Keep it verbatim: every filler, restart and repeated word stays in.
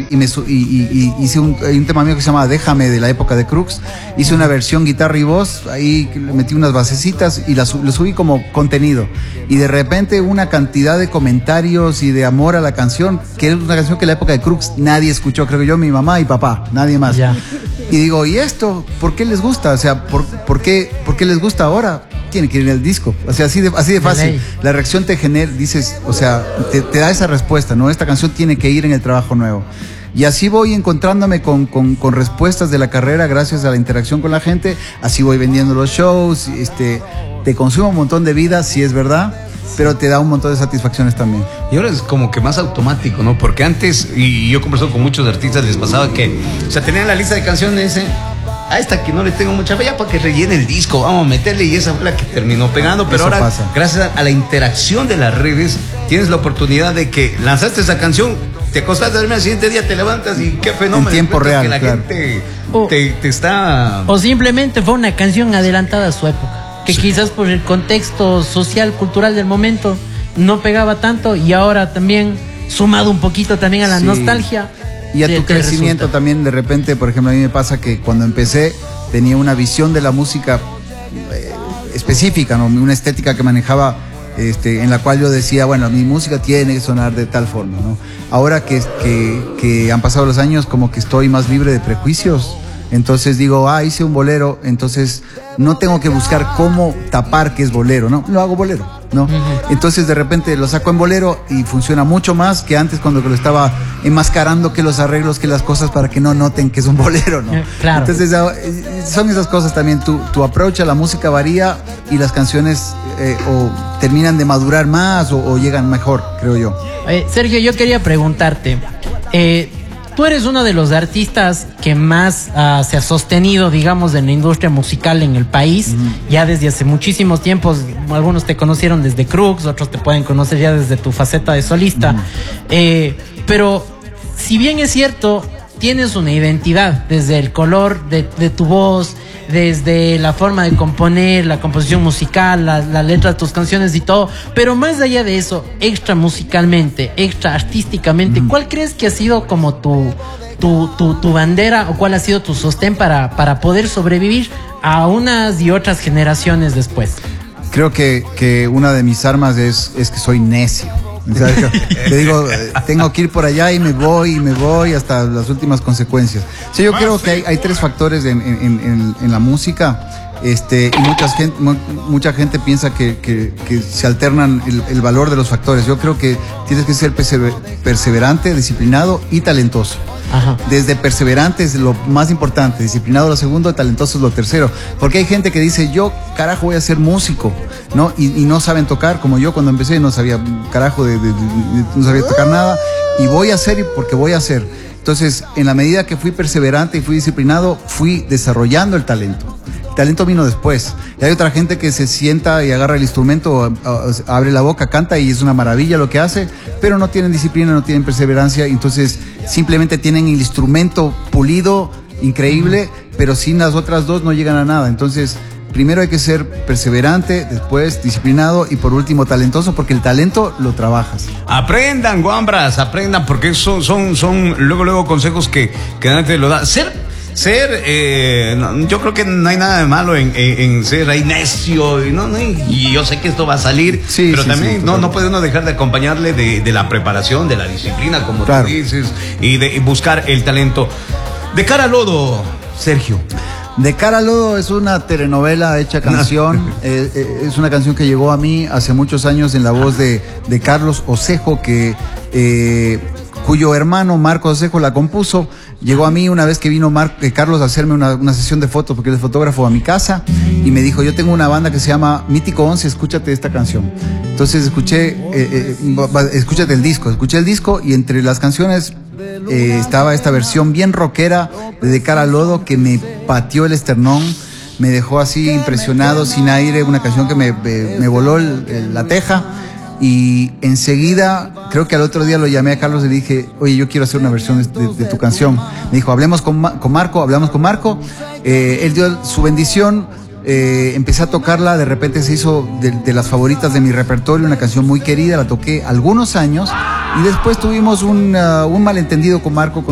y, me, y, y, y hice un, un tema mío que se llama Déjame, de la época de Crux. Hice una versión guitarra y voz, ahí le metí unas basecitas y la, lo subí como contenido. Y de repente una cantidad de comentarios y de amor a la canción, que es una canción que en la época de Crux nadie escuchó, creo que yo, mi mamá y papá, nadie más. Ya. Y digo, ¿y esto? ¿Por qué les gusta? O sea, ¿por, por, qué, ¿por qué les gusta ahora? Tiene que ir en el disco. O sea, así de, así de fácil. La reacción te genera, dices, o sea, te, te da esa respuesta, ¿no? Esta canción tiene que ir en el trabajo nuevo. Y así voy encontrándome con, con, con respuestas de la carrera gracias a la interacción con la gente. Así voy vendiendo los shows. Este, te consume un montón de vida, sí es verdad, pero te da un montón de satisfacciones también. Y ahora es como que más automático, ¿no? Porque antes, y yo he conversado con muchos artistas, les pasaba que, o sea, tenían la lista de canciones, ¿eh? A esta que no le tengo mucha fe, ya para que rellene el disco, vamos a meterle, y esa fue la que terminó pegando. Pero eso ahora, pasa. Gracias a la interacción de las redes, tienes la oportunidad de que lanzaste esa canción, te acostaste a dormir, al siguiente día te levantas y qué fenómeno. En tiempo real, que la claro. gente o, te, te está... O simplemente fue una canción adelantada a su época, que sí, quizás por el contexto social, cultural del momento, no pegaba tanto, y ahora también, sumado un poquito también a la sí. nostalgia... Y a tu crecimiento resulta. También, de repente, por ejemplo, a mí me pasa que cuando empecé tenía una visión de la música eh, específica, ¿no? Una estética que manejaba, este, en la cual yo decía, bueno, mi música tiene que sonar de tal forma, ¿no? Ahora que, que, que han pasado los años, como que estoy más libre de prejuicios. Entonces digo, ah, hice un bolero, entonces no tengo que buscar cómo tapar que es bolero, ¿no? Lo hago bolero, ¿no? Uh-huh. Entonces de repente lo saco en bolero y funciona mucho más que antes, cuando lo estaba enmascarando, que los arreglos, que las cosas, para que no noten que es un bolero, ¿no? Claro. Entonces son esas cosas también, tu, tu approach a la música varía y las canciones eh, o terminan de madurar más o, o llegan mejor, creo yo. Eh, Sergio, yo quería preguntarte, eh, tú eres uno de los artistas que más uh, se ha sostenido, digamos, en la industria musical en el país, uh-huh. ya desde hace muchísimos tiempos. Algunos te conocieron desde Crux, otros te pueden conocer ya desde tu faceta de solista. Uh-huh. eh, pero si bien es cierto, tienes una identidad desde el color de, de tu voz, desde la forma de componer, la composición musical, la, la letra de tus canciones y todo, pero más allá de eso, extra musicalmente, extra artísticamente, mm. ¿cuál crees que ha sido como tu, tu, tu, tu bandera, o cuál ha sido tu sostén para, para poder sobrevivir a unas y otras generaciones después? Creo que, que una de mis armas es, es que soy necio. O sea, te digo, tengo que ir por allá y me voy y me voy hasta las últimas consecuencias. O sea, yo creo que hay, hay tres factores en, en, en, en la música, este, y mucha gente, mucha gente piensa que, que, que se alternan el, el valor de los factores. Yo creo que tienes que ser perseverante, disciplinado y talentoso. Ajá. Desde perseverante es lo más importante, disciplinado lo segundo, talentoso es lo tercero. Porque hay gente que dice, yo carajo voy a ser músico, ¿no? Y, y no saben tocar, como yo cuando empecé no sabía carajo de, de, de, de no sabía tocar nada, y voy a hacer porque voy a hacer. Entonces, en la medida que fui perseverante y fui disciplinado, fui desarrollando el talento. El talento vino después. Y hay otra gente que se sienta y agarra el instrumento, abre la boca, canta y es una maravilla lo que hace, pero no tienen disciplina, no tienen perseverancia, entonces simplemente tienen el instrumento pulido, increíble, pero sin las otras dos no llegan a nada. Entonces, primero hay que ser perseverante, después disciplinado y por último talentoso, porque el talento lo trabajas. Aprendan, guambras, aprendan, porque son, son, son luego, luego consejos que, que nadie lo da. Ser Ser, eh, no, yo creo que no hay nada de malo en, en, en ser ahí necio, y, no, no, y yo sé que esto va a salir, sí, pero sí, también sí, no, no puede uno dejar de acompañarle de, de la preparación, de la disciplina, como claro. tú dices, y de y buscar el talento. De cara al lodo, Sergio. De cara al lodo es una telenovela hecha canción, eh, eh, es una canción que llegó a mí hace muchos años en la voz de, de Carlos Osejo, que... Eh, cuyo hermano Marco Osejo la compuso. Llegó a mí una vez que vino Mar eh, Carlos a hacerme una, una sesión de fotos, porque él es fotógrafo, a mi casa, y me dijo, yo tengo una banda que se llama Mítico once, escúchate esta canción. Entonces escuché, eh, eh, escúchate el disco, escuché el disco y entre las canciones eh, estaba esta versión bien rockera de De cara al lodo, que me pateó el esternón, me dejó así impresionado, sin aire, una canción que me, me, me voló el, el, la teja. Y enseguida, creo que al otro día lo llamé a Carlos y le dije, oye, yo quiero hacer una versión de, de, de tu canción. Me dijo, hablemos con, Ma con Marco, hablamos con Marco. Eh, él dio su bendición, eh, empecé a tocarla, de repente se hizo de, de las favoritas de mi repertorio, una canción muy querida, la toqué algunos años y después tuvimos un, uh, un malentendido con Marco. Con